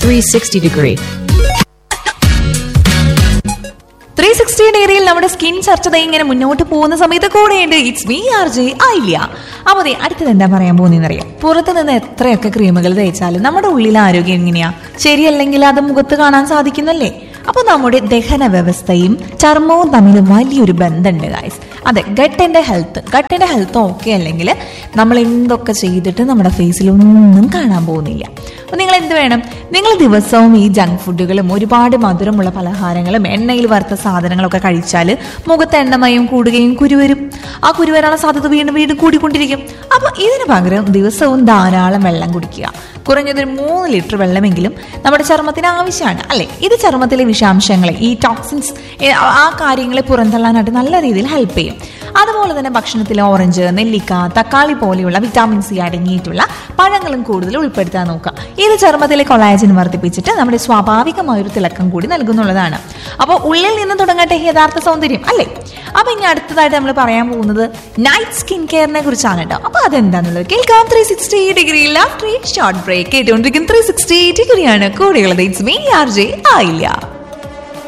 360 degree. 360 ഡിഗ്രിയിൽ നമ്മുടെ skin ചർച്ച ഇങ്ങനെ മുന്നോട്ട് പോകുന്ന സമയത്ത് കൂടെയുണ്ട് ഇറ്റ്സ് മീ RJ ആയില്ല. അപ്പോൾ അതെ, അടുത്തത് എന്താ പറയാൻ പോകുന്നതെന്നറിയാം. പുറത്ത് നിന്ന് എത്രയൊക്കെ ക്രീമുകൾ തേച്ചാലും നമ്മുടെ ഉള്ളിലെ ആരോഗ്യം എങ്ങനെയാ? ശരിയല്ലെങ്കിൽ അത് മുഖത്ത് കാണാൻ സാധിക്കുന്നല്ലേ? അപ്പോൾ നമ്മുടെ ദഹന വ്യവസ്ഥയും ചർമ്മവും തമ്മിൽ വലിയൊരു ബന്ധമുണ്ട് ഗൈസ്. അതെ, ഗട്ടിന്റെ ഹെൽത്ത് ഓക്കെ അല്ലെങ്കിൽ നമ്മൾ എന്തൊക്കെ ചെയ്തിട്ട് നമ്മുടെ ഫേസിലൊന്നും കാണാൻ പോകുന്നില്ല. അപ്പോൾ നിങ്ങൾ എന്ത് വേണം? നിങ്ങൾ ദിവസവും ഈ ജങ്ക് ഫുഡുകളും ഒരുപാട് മധുരമുള്ള പലഹാരങ്ങളും എണ്ണയിൽ വറുത്ത സാധനങ്ങളൊക്കെ കഴിച്ചാൽ മുഖത്ത് എണ്ണമയം കൂടുകയും കുരുവരും. ആ കുരുവരാനുള്ള സാധ്യത വീണ്ടും കൂടിക്കൊണ്ടിരിക്കും. അപ്പോൾ ഇതിന് പകരം ദിവസവും ധാരാളം വെള്ളം കുടിക്കുക. കുറഞ്ഞതൊരു 3 ലിറ്റർ വെള്ളമെങ്കിലും നമ്മുടെ ചർമ്മത്തിന് ആവശ്യമാണ് അല്ലെ? ഇത് ചർമ്മത്തിലെ വിഷാംശങ്ങളെ, ഈ ടോക്സിൻസ്, ആ കാര്യങ്ങളെ പുറന്തള്ളാനായിട്ട് നല്ല രീതിയിൽ ഹെൽപ്പ് ചെയ്യും. അതുപോലെ തന്നെ ഭക്ഷണത്തിലെ ഓറഞ്ച്, നെല്ലിക്ക, തക്കാളി പോലെയുള്ള വിറ്റാമിൻ സി അടങ്ങിയിട്ടുള്ള പഴങ്ങളും കൂടുതൽ ഉൾപ്പെടുത്താൻ നോക്കുക. ഇത് ചർമ്മത്തിലെ കൊളാജൻ വർദ്ധിപ്പിച്ചിട്ട് നമ്മുടെ സ്വാഭാവികമായൊരു തിളക്കം കൂടി നൽകുന്നുള്ളതാണ്. അപ്പോൾ ഉള്ളിൽ നിന്ന് തുടങ്ങട്ടെ യഥാർത്ഥ സൗന്ദര്യം അല്ലേ? അപ്പൊ ഇനി അടുത്തതായിട്ട് നമ്മൾ പറയാൻ പോകുന്നത് നൈറ്റ് സ്കിൻ കെയറിനെ കുറിച്ചാണ് കേട്ടോ. അപ്പൊ അതെന്താന്നുള്ളത് കേൾക്കാം. 360 ഡിഗ്രി ഷോർട്ട് ബ്രേക്ക് കേട്ടുകൊണ്ടിരിക്കുന്ന 360 ഡിഗ്രിയാണ്. കൂടെയുള്ളത് ഇറ്റ്സ് മീ RJ ആയില്ല.